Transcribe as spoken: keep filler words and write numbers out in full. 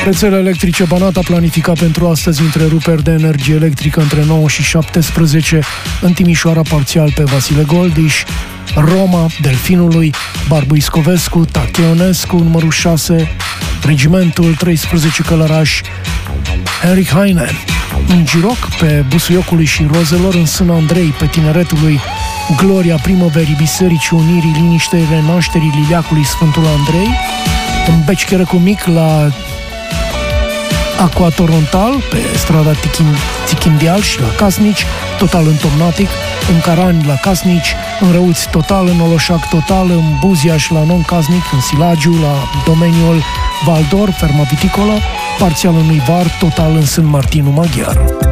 Rețele electrice Banat a planificat pentru astăzi întreruperi de energie electrică între nouă și șaptesprezece, în Timișoara parțial pe Vasile Goldiș, Roma, Delfinului, Barbu Iscovescu, Tacheonescu, numărul șase, Regimentul treisprezece Călăraș, Henrik Heine. În Giroc, pe Busuiocului și Rozelor, în Sân Andrei, pe Tineretului, Gloria Primăverii, Bisericii Unirii, Liniștei Renașterii Liliacului Sfântul Andrei, în Beci-Cherecu Mic, la Aqua Torontal, pe strada Tichindial și la Casnici, total în Tomnatic, în Carani la Casnici, în Răuți total, în Oloșac total, în Buziaș la Non-Casnic, în Silagiu, la domeniul Valdor, ferma viticolă, parțial în Uivar, total în Sân Martinu Maghiar.